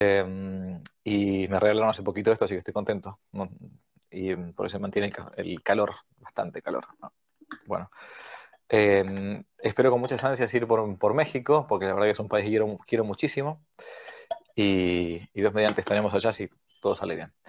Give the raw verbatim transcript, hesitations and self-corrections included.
Eh, y me regalaron hace poquito esto, así que estoy contento, ¿no? Y por eso mantiene el, ca- el calor, bastante calor, ¿no? Bueno, eh, espero con muchas ansias ir por, por México, porque la verdad que es un país que quiero, quiero muchísimo. Y, y Dios mediante estaremos allá si todo sale bien.